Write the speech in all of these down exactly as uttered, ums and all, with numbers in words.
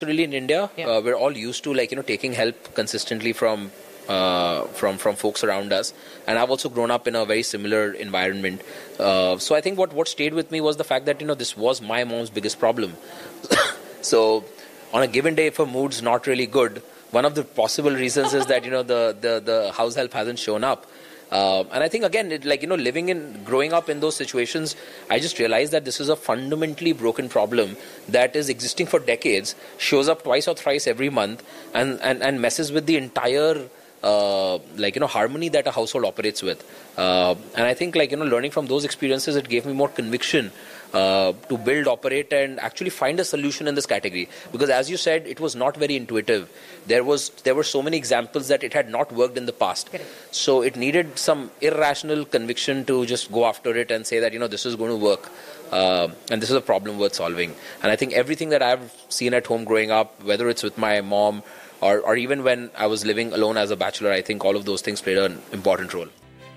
Really in India, yeah. uh, we're all used to like you know taking help consistently from uh, from from folks around us, and I've also grown up in a very similar environment. Uh, so I think what what stayed with me was the fact that you know this was my mom's biggest problem. So on a given day, if her mood's not really good, one of the possible reasons is that you know the the the house help hasn't shown up. Uh, and I think again, it, like, you know, living in, growing up in those situations, I just realized that this is a fundamentally broken problem that is existing for decades, shows up twice or thrice every month, and, and, and messes with the entire, uh, like, you know, harmony that a household operates with. Uh, and I think, like, you know, learning from those experiences, it gave me more conviction Uh, to build, operate, and actually find a solution in this category. Because as you said, it was not very intuitive. There was there were so many examples that it had not worked in the past. Correct. So it needed some irrational conviction to just go after it and say that, you know, this is going to work. Uh, and this is a problem worth solving. And I think everything that I've seen at home growing up, whether it's with my mom or, or even when I was living alone as a bachelor, I think all of those things played an important role.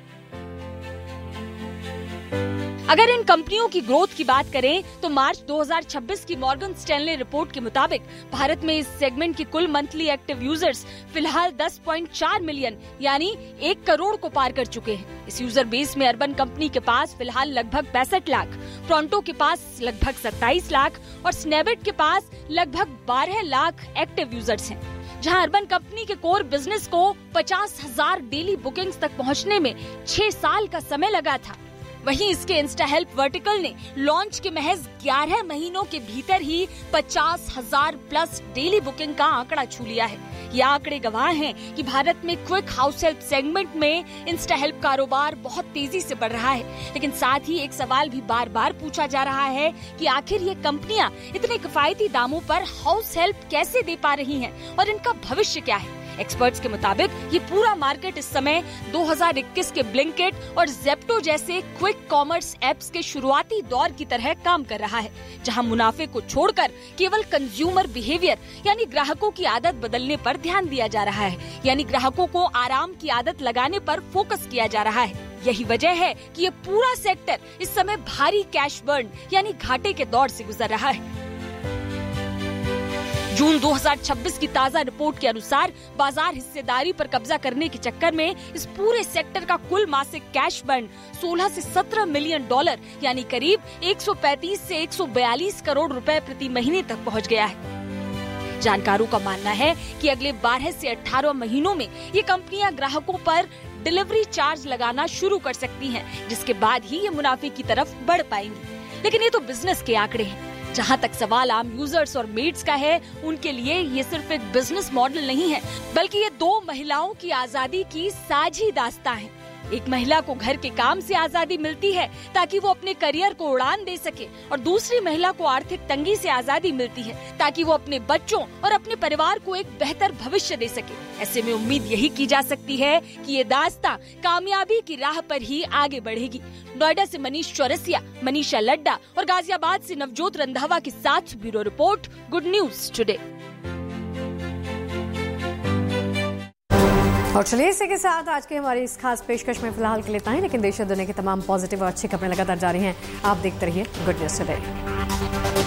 अगर इन कंपनियों की growth की बात करें तो मार्च दो हज़ार छब्बीस की मॉर्गन स्टैनले रिपोर्ट के मुताबिक भारत में इस सेगमेंट की कुल मंथली एक्टिव यूजर्स फिलहाल दस पॉइंट चार मिलियन यानी एक करोड़ को पार कर चुके हैं। इस यूजर बेस में अर्बन कंपनी के पास फिलहाल लगभग पैंसठ लाख, प्रोंटो के पास लगभग सत्ताईस लाख और स्नैपडील के पास लगभग बारह लाख एक्टिव यूजर्स हैं। जहां अर्बन कंपनी के कोर बिजनेस को पचास हजार डेली बुकिंग्स तक पहुंचने में छह साल का समय लगा था, वहीं इसके इंस्टा हेल्प वर्टिकल ने लॉन्च के महज ग्यारह महीनों के भीतर ही पचास हजार प्लस डेली बुकिंग का आंकड़ा छू लिया है। ये आंकड़े गवाह हैं कि भारत में क्विक हाउस हेल्प सेगमेंट में इंस्टा हेल्प कारोबार बहुत तेजी से बढ़ रहा है। लेकिन साथ ही एक सवाल भी बार बार पूछा जा रहा है कि आखिर ये कंपनियां इतने किफायती दामों पर हाउस हेल्प कैसे दे पा रही हैं और इनका भविष्य क्या है। एक्सपर्ट्स के मुताबिक ये पूरा मार्केट इस समय दो हज़ार इक्कीस के ब्लिंकिट और ज़ेप्टो जैसे क्विक कॉमर्स एप्स के शुरुआती दौर की तरह काम कर रहा है, जहां मुनाफे को छोड़कर केवल कंज्यूमर बिहेवियर यानी ग्राहकों की आदत बदलने पर ध्यान दिया जा रहा है, यानी ग्राहकों को आराम की आदत लगाने पर फोकस किया जा रहा है। यही वजह है कि ये पूरा सेक्टर इस समय भारी कैश बर्न यानी घाटे के दौर से गुजर रहा है। जून दो हज़ार छब्बीस की ताजा रिपोर्ट के अनुसार बाजार हिस्सेदारी पर कब्जा करने के चक्कर में इस पूरे सेक्टर का कुल मासिक कैश बर्न सोलह से सत्रह मिलियन डॉलर यानी करीब एक सौ पैंतीस से एक सौ बयालीस करोड़ रुपए प्रति महीने तक पहुंच गया है। जानकारों का मानना है कि अगले बारह से अठारह महीनों में ये कंपनियां ग्राहकों पर डिलीवरी चार्ज लगाना शुरू कर सकती हैं, जिसके बाद ही ये मुनाफे की तरफ बढ़ पाएंगी। लेकिन ये तो बिजनेस के आंकड़े हैं। जहां तक सवाल आम यूजर्स और मेड्स का है, उनके लिए ये सिर्फ एक बिजनेस मॉडल नहीं है, बल्कि ये दो महिलाओं की आजादी की साझी दास्तां है। एक महिला को घर के काम से आजादी मिलती है ताकि वो अपने करियर को उड़ान दे सके, और दूसरी महिला को आर्थिक तंगी से आजादी मिलती है ताकि वो अपने बच्चों और अपने परिवार को एक बेहतर भविष्य दे सके। ऐसे में उम्मीद यही की जा सकती है कि ये दास्तां कामयाबी की राह पर ही आगे बढ़ेगी। नोएडा से मनीष चौरसिया, मनीषा लड्डा और गाजियाबाद से नवजोत रंधावा के साथ bureau report, good news today. और चलिए इसी के साथ आज की हमारी इस खास पेशकश में फिलहाल के लिए इतना ही, लेकिन देश और दुनिया की तमाम पॉजिटिव और अच्छी खबरें लगातार जारी हैं। आप देखते रहिए गुड न्यूज टुडे।